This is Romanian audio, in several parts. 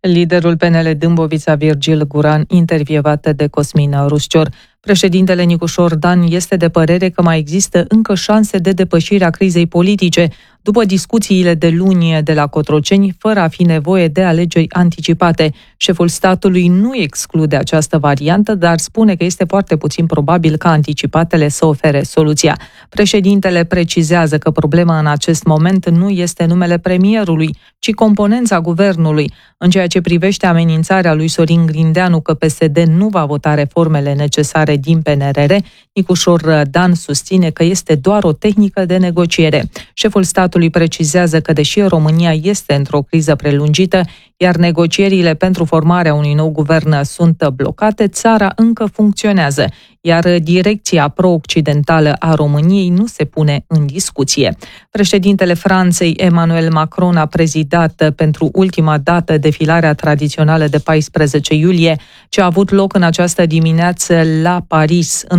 Liderul PNL Dâmbovița, Virgil Guran, intervievat de Cosmin Ruscior. Președintele Nicușor Dan este de părere că mai există încă șanse de depășire a crizei politice după discuțiile de luni de la Cotroceni, fără a fi nevoie de alegeri anticipate. Șeful statului nu exclude această variantă, dar spune că este foarte puțin probabil ca anticipatele să ofere soluția. Președintele precizează că problema în acest moment nu este numele premierului, ci componența guvernului. În ceea ce privește amenințarea lui Sorin Grindeanu că PSD nu va vota reformele necesare din PNRR, Nicușor Dan susține că este doar o tehnică de negociere. Șeful statului precizează că deși România este într-o criză prelungită, iar negocierile pentru formarea unui nou guvern sunt blocate, țara încă funcționează, iar direcția pro-occidentală a României nu se pune în discuție. Președintele Franței, Emmanuel Macron, a prezidat pentru ultima dată defilarea tradițională de 14 iulie, ce a avut loc în această dimineață la Paris. În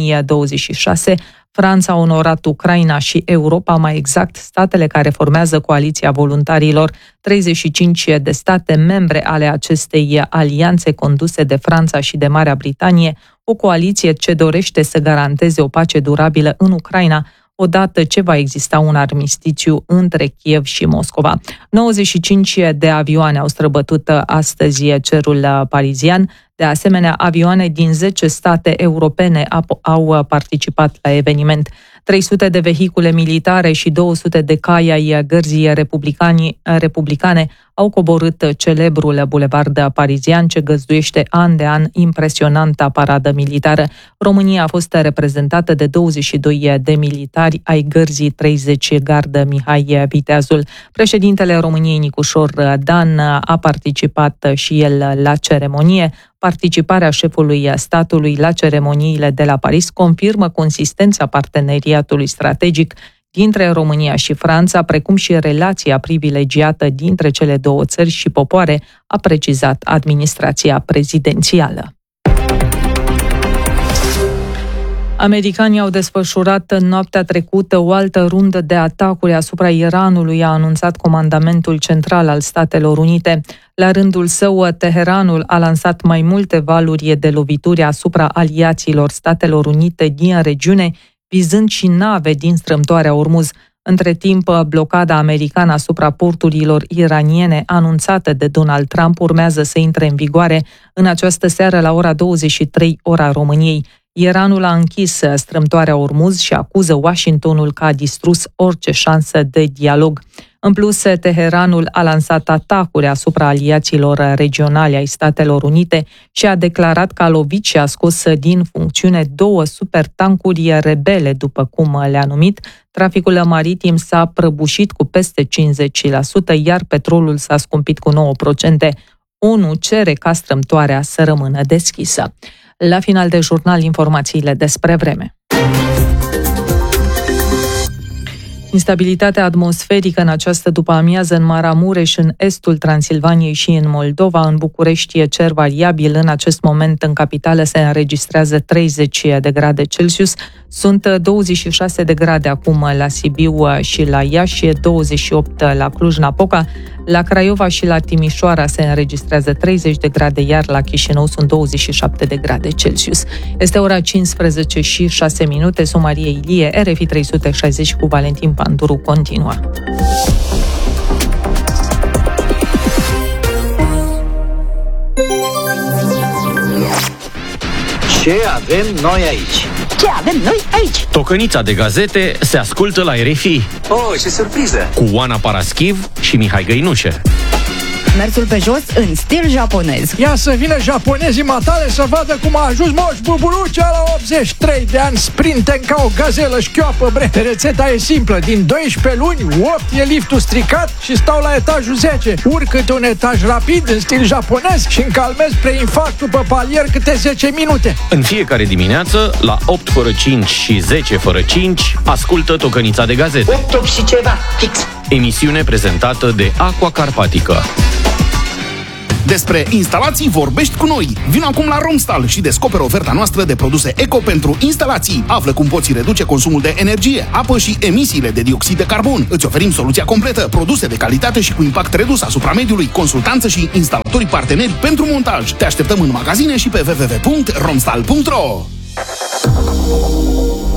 2026, Franța a onorat Ucraina și Europa, mai exact statele care formează coaliția voluntarilor, 35 de state membre ale acestei alianțe conduse de Franța și de Marea Britanie, o coaliție ce dorește să garanteze o pace durabilă în Ucraina, odată ce va exista un armistițiu între Kiev și Moscova. 95 de avioane au străbătut astăzi cerul parizian. De asemenea, avioane din 10 state europene au participat la eveniment. 300 de vehicule militare și 200 de cai ai gărzii republicane au coborât celebrul bulevard parizian, ce găzduiește an de an impresionanta paradă militară. România a fost reprezentată de 22 de militari ai gărzii 30 gardă Mihai Viteazul. Președintele României, Nicușor Dan, a participat și el la ceremonie. Participarea șefului statului la ceremoniile de la Paris confirmă consistența parteneriatului strategic dintre România și Franța, precum și relația privilegiată dintre cele două țări și popoare, a precizat administrația prezidențială. Americanii au desfășurat în noaptea trecută o altă rundă de atacuri asupra Iranului, a anunțat Comandamentul Central al Statelor Unite. La rândul său, Teheranul a lansat mai multe valuri de lovituri asupra aliaților Statelor Unite din regiune, vizând și nave din strâmtoarea Ormuz. Între timp, blocada americană asupra porturilor iraniene anunțată de Donald Trump urmează să intre în vigoare în această seară la ora 23, ora României. Iranul a închis strâmtoarea Ormuz și acuză Washingtonul că a distrus orice șansă de dialog. În plus, Teheranul a lansat atacuri asupra aliaților regionali ai Statelor Unite și a declarat că a lovit și a scos din funcțiune 2 supertancuri rebele, după cum le-a numit. Traficul maritim s-a prăbușit cu peste 50%, iar petrolul s-a scumpit cu 9%. ONU cere ca strâmtoarea să rămână deschisă. La final de jurnal, informațiile despre vreme. Instabilitatea atmosferică în această după-amiază în Maramureș, în estul Transilvaniei și în Moldova. În București e cer variabil. În acest moment în capitală se înregistrează 30 de grade Celsius. Sunt 26 de grade acum la Sibiu și la Iași, 28 la Cluj-Napoca. La Craiova și la Timișoara se înregistrează 30 de grade, iar la Chișinău sunt 27 de grade Celsius. Este ora 15 și 6 minute. Sunt Maria Ilie, RFI 360 cu Valentin Panduru continuă. Ce avem noi aici? Ce avem noi aici? Tocănița de gazete se ascultă la RFI. Oh, ce surpriză! Cu Oana Paraschiv și Mihai Găinușe. Mersul pe jos în stil japonez. Ia să vină japonezii matale să vadă cum a ajuns Moș Buburucea la 83 de ani, sprinten ca o gazelă șchioapă, bre. Rețeta e simplă, din 12 luni, 8 e liftul stricat și stau la etajul 10. Urc câte un etaj rapid în stil japonez și încalmez preinfarctul pe palier câte 10 minute. În fiecare dimineață, la 8 fără 5 și 10 fără 5, ascultă Tocănița de gazete. 8 și ceva, fix. Emisiune prezentată de Aqua Carpatică. Despre instalații vorbești cu noi. Vino acum la Romstal și descoperă oferta noastră de produse eco pentru instalații. Află cum poți reduce consumul de energie, apă și emisiile de dioxid de carbon. Îți oferim soluția completă, produse de calitate și cu impact redus asupra mediului, consultanță și instalatorii parteneri pentru montaj. Te așteptăm în magazine și pe www.romstal.ro.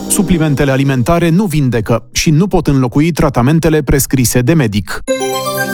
Suplimentele alimentare nu vindecă și nu pot înlocui tratamentele prescrise de medic.